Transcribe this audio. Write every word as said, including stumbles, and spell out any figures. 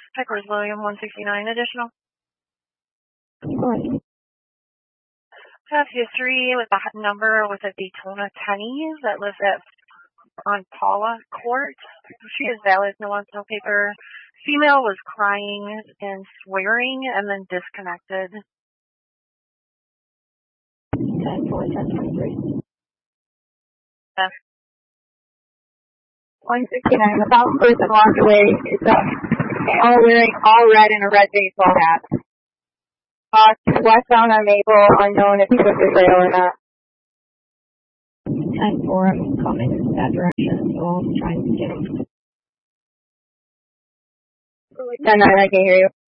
Pickers William, one sixty-nine additional. Right. Have history with a number with a Daytona Tenny that lives at on Paula Court. She is valid, no one, no paper. Female was crying and swearing and then disconnected. ten four, ten twenty-three. Yes. one sixty-nine, the foul person walked away. It's up. All wearing all red and a red baseball hat. Walked westbound on Maple, unknown if he took the trail or not. ten four, I'm coming in that direction, so I'll try and get him. ten nine, I can hear you.